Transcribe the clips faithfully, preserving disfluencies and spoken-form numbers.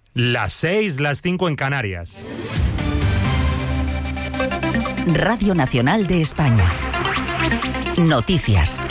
Las seis, las cinco en Canarias. Radio Nacional de España. Noticias.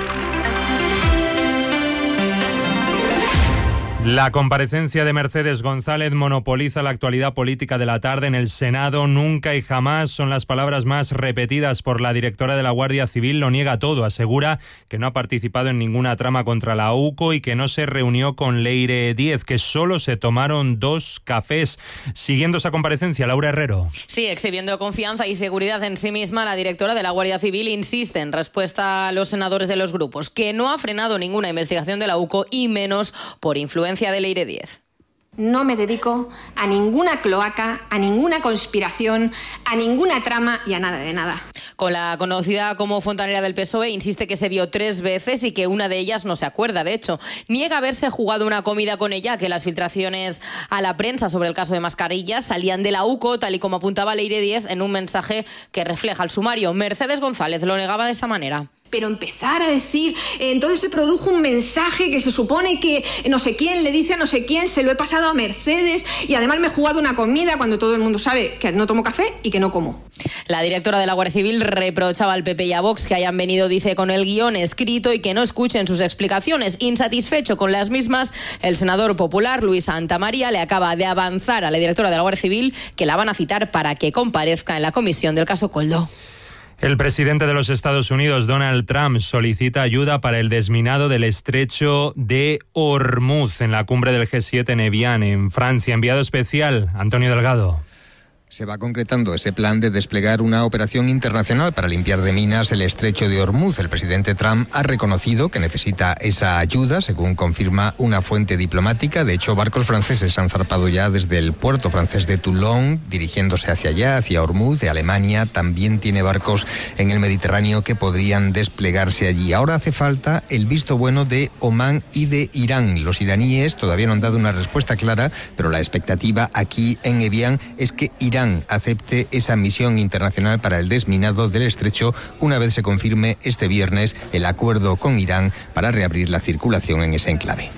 La comparecencia de Mercedes González monopoliza la actualidad política de la tarde en el Senado. Nunca y jamás son las palabras más repetidas por la directora de la Guardia Civil. Lo niega todo. Asegura que no ha participado en ninguna trama contra la U C O y que no se reunió con Leire Díez, que solo se tomaron dos cafés. Siguiendo esa comparecencia, Laura Herrero. Sí, exhibiendo confianza y seguridad en sí misma, la directora de la Guardia Civil insiste en respuesta a los senadores de los grupos que no ha frenado ninguna investigación de la U C O y menos por influencia de Leire Díez. No me dedico a ninguna cloaca, a ninguna conspiración, a ninguna trama y a nada de nada. Con la conocida como fontanera del P S O E, insiste que se vio tres veces y que una de ellas no se acuerda. De hecho, niega haberse jugado una comida con ella, que las filtraciones a la prensa sobre el caso de mascarillas salían de la U C O, tal y como apuntaba Leire Díez en un mensaje que refleja el sumario. Mercedes González lo negaba de esta manera. Pero empezar a decir, eh, entonces se produjo un mensaje que se supone que no sé quién le dice a no sé quién, se lo he pasado a Mercedes y además me he jugado una comida cuando todo el mundo sabe que no tomo café y que no como. La directora de la Guardia Civil reprochaba al P P y a Vox que hayan venido, dice, con el guión escrito y que no escuchen sus explicaciones. Insatisfecho con las mismas, el senador popular Luis Santamaría le acaba de avanzar a la directora de la Guardia Civil que la van a citar para que comparezca en la comisión del caso Koldo. El presidente de los Estados Unidos, Donald Trump, solicita ayuda para el desminado del estrecho de Hormuz en la cumbre del G siete en Evian, en Francia. Enviado especial, Antonio Delgado. Se va concretando ese plan de desplegar una operación internacional para limpiar de minas el estrecho de Hormuz. El presidente Trump ha reconocido que necesita esa ayuda, según confirma una fuente diplomática. De hecho, barcos franceses han zarpado ya desde el puerto francés de Toulon, dirigiéndose hacia allá, hacia Hormuz. De Alemania también tiene barcos en el Mediterráneo que podrían desplegarse allí. Ahora hace falta el visto bueno de Omán y de Irán. Los iraníes todavía no han dado una respuesta clara, pero la expectativa aquí en Evian es que Irán acepte esa misión internacional para el desminado del estrecho una vez se confirme este viernes el acuerdo con Irán para reabrir la circulación en ese enclave.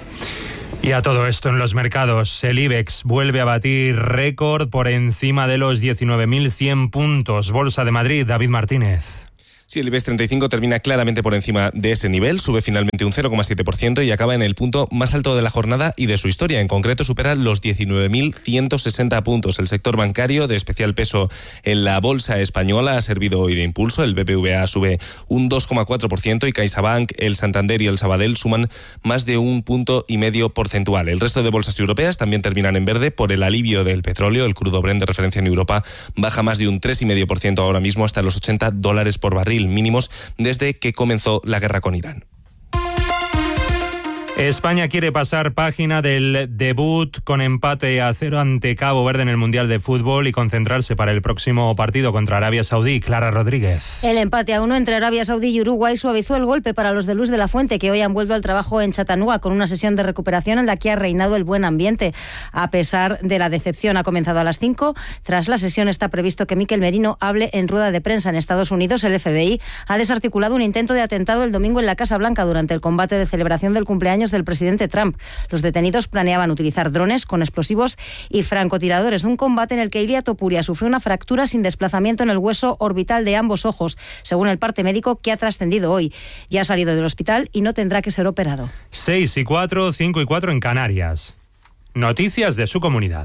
Y a todo esto en los mercados, el IBEX vuelve a batir récord por encima de los diecinueve mil cien puntos. Bolsa de Madrid, David Martínez. Sí, el IBEX treinta y cinco termina claramente por encima de ese nivel, sube finalmente un cero coma siete por ciento y acaba en el punto más alto de la jornada y de su historia. En concreto supera los diecinueve mil ciento sesenta puntos. El sector bancario, de especial peso en la bolsa española, ha servido hoy de impulso. El B B V A sube un dos coma cuatro por ciento y CaixaBank, el Santander y el Sabadell suman más de un punto y medio porcentual. El resto de bolsas europeas también terminan en verde por el alivio del petróleo. El crudo Brent de referencia en Europa baja más de un tres coma cinco por ciento ahora mismo hasta los ochenta dólares por barril, mínimos desde que comenzó la guerra con Irán. España quiere pasar página del debut con empate a cero ante Cabo Verde en el Mundial de Fútbol y concentrarse para el próximo partido contra Arabia Saudí. Clara Rodríguez. El empate a uno entre Arabia Saudí y Uruguay suavizó el golpe para los de Luis de la Fuente, que hoy han vuelto al trabajo en Chattanooga con una sesión de recuperación en la que ha reinado el buen ambiente. A pesar de la decepción, ha comenzado a las cinco. Tras la sesión está previsto que Miquel Merino hable en rueda de prensa en Estados Unidos. El F B I ha desarticulado un intento de atentado el domingo en la Casa Blanca durante el combate de celebración del cumpleaños del presidente Trump. Los detenidos planeaban utilizar drones con explosivos y francotiradores. Un combate en el que Ilia Topuria sufrió una fractura sin desplazamiento en el hueso orbital de ambos ojos, según el parte médico que ha trascendido hoy. Ya ha salido del hospital y no tendrá que ser operado. seis y cuatro, cinco y cuatro en Canarias. Noticias de su comunidad.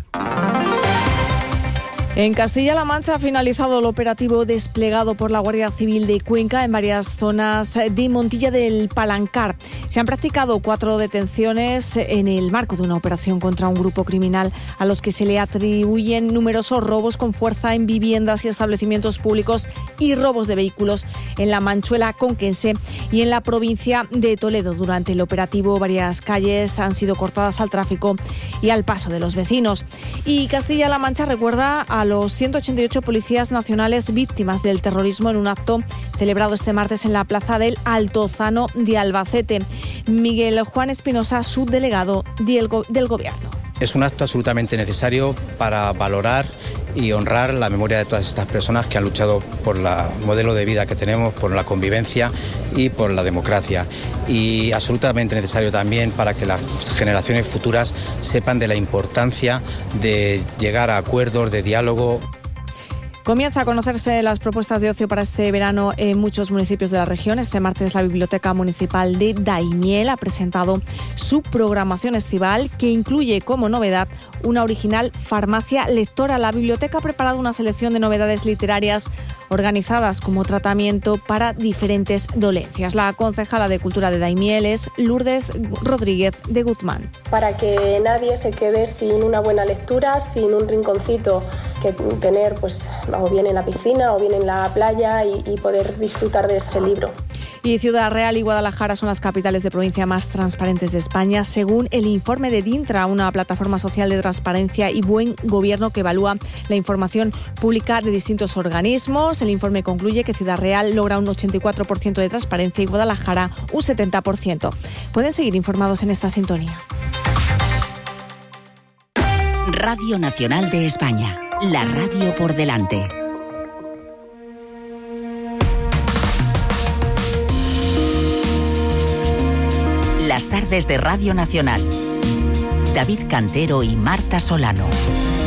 En Castilla-La Mancha ha finalizado el operativo desplegado por la Guardia Civil de Cuenca en varias zonas de Montilla del Palancar. Se han practicado cuatro detenciones en el marco de una operación contra un grupo criminal a los que se le atribuyen numerosos robos con fuerza en viviendas y establecimientos públicos y robos de vehículos en la Manchuela conquense y en la provincia de Toledo. Durante el operativo, varias calles han sido cortadas al tráfico y al paso de los vecinos. Y Castilla-La Mancha recuerda a los ciento ochenta y ocho policías nacionales víctimas del terrorismo en un acto celebrado este martes en la plaza del Altozano de Albacete. Miguel Juan Espinosa, subdelegado del, go- del Gobierno. Es un acto absolutamente necesario para valorar y honrar la memoria de todas estas personas que han luchado por el modelo de vida que tenemos, por la convivencia y por la democracia. Y absolutamente necesario también para que las generaciones futuras sepan de la importancia de llegar a acuerdos, de diálogo. Comienza a conocerse las propuestas de ocio para este verano en muchos municipios de la región. Este martes la Biblioteca Municipal de Daimiel ha presentado su programación estival, que incluye como novedad una original farmacia lectora. La biblioteca ha preparado una selección de novedades literarias organizadas como tratamiento para diferentes dolencias. La concejala de Cultura de Daimiel es Lourdes Rodríguez de Guzmán. Para que nadie se quede sin una buena lectura, sin un rinconcito que tener, pues, o bien en la piscina o bien en la playa y, y poder disfrutar de ese libro. Y Ciudad Real y Guadalajara son las capitales de provincia más transparentes de España, según el informe de DINTRA, una plataforma social de transparencia y buen gobierno que evalúa la información pública de distintos organismos. El informe concluye que Ciudad Real logra un ochenta y cuatro por ciento de transparencia y Guadalajara un setenta por ciento. Pueden seguir informados en esta sintonía. Radio Nacional de España, la radio por delante. Las tardes de Radio Nacional. David Cantero y Marta Solano.